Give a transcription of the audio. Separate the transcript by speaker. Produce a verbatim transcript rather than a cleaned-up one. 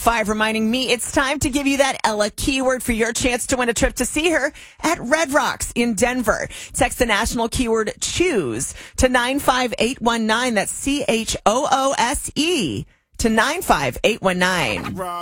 Speaker 1: Five reminding me it's time to give you that Ella keyword for your chance to win a trip to see her at Red Rocks in Denver. Text the national keyword CHOOSE to nine five eight one nine. That's C H O O S E to nine five eight one nine.